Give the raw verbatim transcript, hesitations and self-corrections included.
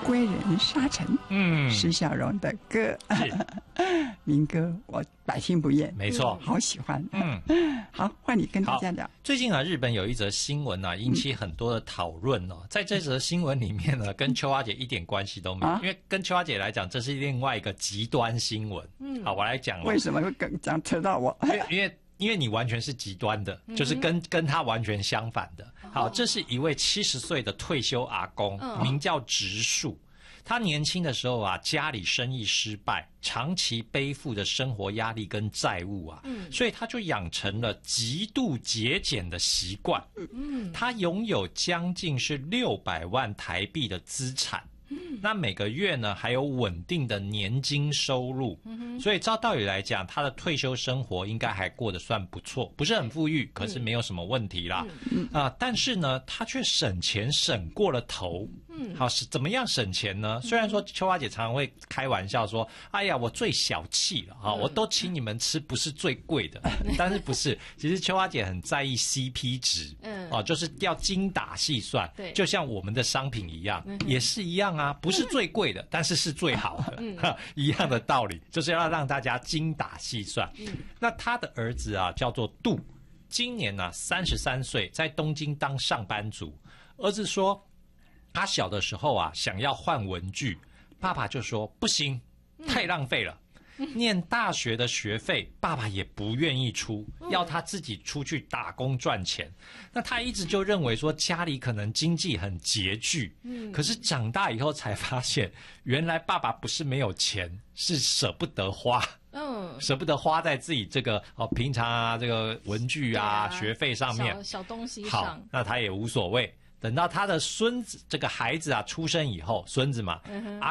归人沙尘， 嗯， 施孝荣的歌，民歌，我百听不厌， 没错， 好喜欢。 嗯， 好，换你跟大家聊。 最近啊，日本有一则新闻啊，引起很多的讨论哦。在这则新闻里面呢，跟秋花姐一点关系都没有，啊、因为跟秋花姐来讲，这是另外一个极端新闻。嗯，好，我来讲。 为什么会跟讲扯到我？ 因为因为。因为你完全是极端的，就是跟跟他完全相反的。好，这是一位七十岁的退休阿公，名叫直树。他年轻的时候啊，家里生意失败，长期背负着生活压力跟债务啊，所以他就养成了极度节俭的习惯。他拥有将近是六百万台币的资产。那每个月呢还有稳定的年金收入，嗯、所以照道理来讲，他的退休生活应该还过得算不错，不是很富裕，可是没有什么问题啦。嗯嗯、啊，但是呢，他却省钱省过了头。嗯，好，是怎么样省钱呢？虽然说秋花姐常常会开玩笑说：“哎呀，我最小气了啊，我都请你们吃不是最贵的。”但是不是？其实秋花姐很在意 C P 值，嗯，啊，就是要精打细算，对，就像我们的商品一样，嗯、也是一样啊，不是最贵的，但是是最好的，嗯、一样的道理，就是要让大家精打细算。嗯、那他的儿子啊，叫做杜，今年呢三十三岁，在东京当上班族。儿子说，他小的时候啊，想要换文具，爸爸就说不行，太浪费了。念大学的学费，爸爸也不愿意出，要他自己出去打工赚钱。那他一直就认为说家里可能经济很拮据，可是长大以后才发现，原来爸爸不是没有钱，是舍不得花。嗯，舍不得花在自己这个哦平常啊这个文具啊, 啊学费上面， 小, 小东西上。 好，那他也无所谓。等到他的孙子这个孩子啊出生以后，孙子嘛，嗯、啊